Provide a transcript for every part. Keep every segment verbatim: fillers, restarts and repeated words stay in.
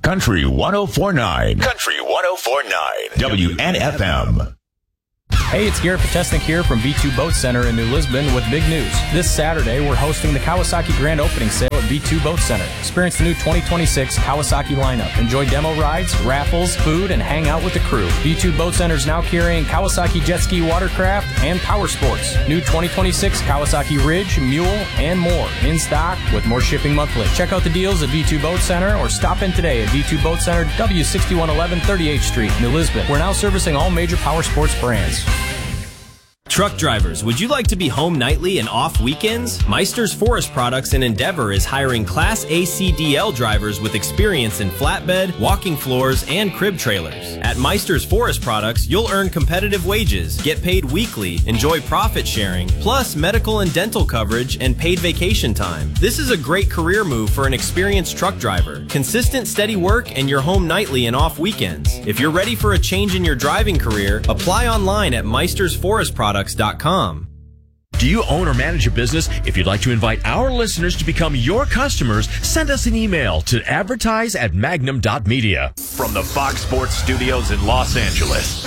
Country one oh four point nine. Country one oh four point nine. W N F M. Hey, it's Garrett Potesnik here from V two Boat Center in New Lisbon with big news. This Saturday, we're hosting the Kawasaki Grand Opening Sale at V two Boat Center. Experience the new twenty twenty-six Kawasaki lineup. Enjoy demo rides, raffles, food, and hang out with the crew. V two Boat Center is now carrying Kawasaki Jet Ski Watercraft and Power Sports. New twenty twenty-six Kawasaki Ridge, Mule, and more in stock with more shipping monthly. Check out the deals at V two Boat Center or stop in today at V two Boat Center, W sixty-one eleven thirty-eighth Street, New Lisbon. We're now servicing all major Power Sports brands. Truck drivers, would you like to be home nightly and off weekends? Meister's Forest Products in Endeavor is hiring Class A C D L drivers with experience in flatbed, walking floors, and crib trailers. At Meister's Forest Products, you'll earn competitive wages, get paid weekly, enjoy profit sharing, plus medical and dental coverage and paid vacation time. This is a great career move for an experienced truck driver. Consistent, steady work, and you're home nightly and off weekends. If you're ready for a change in your driving career, apply online at Meister's Forest Products dot com. Do you own or manage a business? If you'd like to invite our listeners to become your customers, send us an email to advertise at magnum dot media. From the Fox Sports Studios in Los Angeles,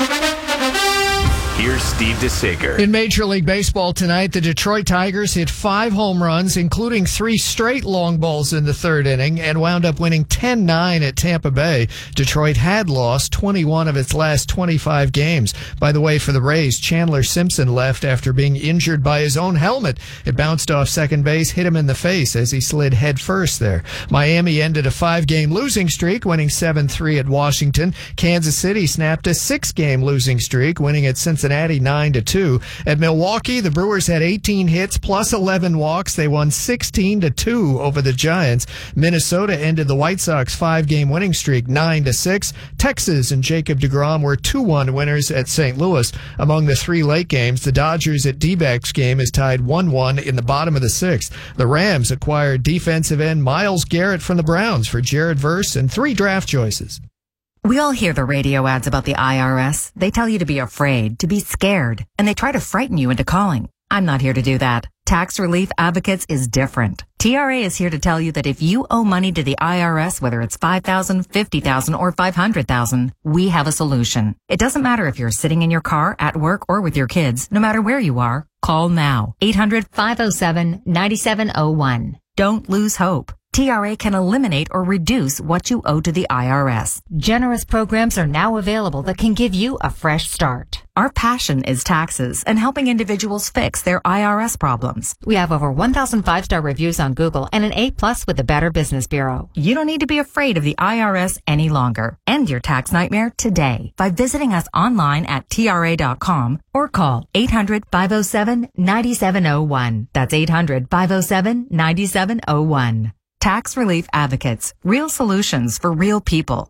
here's Steve DeSager. In Major League Baseball tonight, the Detroit Tigers hit five home runs, including three straight long balls in the third inning, and wound up winning ten nine at Tampa Bay. Detroit had lost twenty-one of its last twenty-five games. By the way, for the Rays, Chandler Simpson left after being injured by his own helmet. It bounced off second base, hit him in the face as he slid head first there. Miami ended a five-game losing streak, winning seven three at Washington. Kansas City snapped a six-game losing streak, winning at Cincinnati Cincinnati nine to two. At Milwaukee, the Brewers had eighteen hits plus eleven walks. They won sixteen to two over the Giants. Minnesota ended the White Sox five-game winning streak nine to six. Texas and Jacob deGrom were two one winners at Saint Louis. Among the three late games, the Dodgers at D-backs game is tied one one in the bottom of the sixth. The Rams acquired defensive end Myles Garrett from the Browns for Jared Verse and three draft choices. We all hear the radio ads about the I R S. They tell you to be afraid, to be scared, and they try to frighten you into calling. I'm not here to do that. Tax Relief Advocates is different. T R A is here to tell you that if you owe money to the I R S, whether it's five thousand dollars, fifty thousand dollars, or five hundred thousand dollars, we have a solution. It doesn't matter if you're sitting in your car, at work, or with your kids. No matter where you are, call now. eight hundred, five oh seven, nine seven oh one. Don't lose hope. T R A can eliminate or reduce what you owe to the I R S. Generous programs are now available that can give you a fresh start. Our passion is taxes and helping individuals fix their I R S problems. We have over one thousand five-star reviews on Google and an A plus with the Better Business Bureau. You don't need to be afraid of the I R S any longer. End your tax nightmare today by visiting us online at T R A dot com or call eight hundred, five oh seven, nine seven oh one. That's eight hundred, five oh seven, nine seven oh one. Tax Relief Advocates. Real solutions for real people.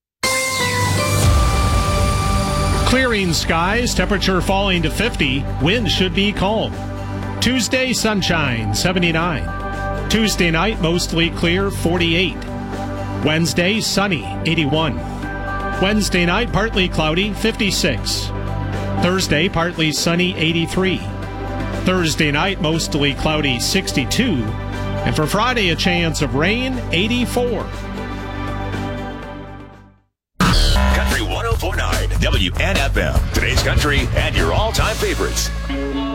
Clearing skies, temperature falling to fifty, wind should be calm. Tuesday, sunshine, seventy-nine. Tuesday night, mostly clear, forty-eight. Wednesday, sunny, eighty-one. Wednesday night, partly cloudy, fifty-six. Thursday, partly sunny, eighty-three. Thursday night, mostly cloudy, sixty-two. And for Friday, a chance of rain, eighty-four. Country one oh four point nine, W N F M. Today's country and your all-time favorites.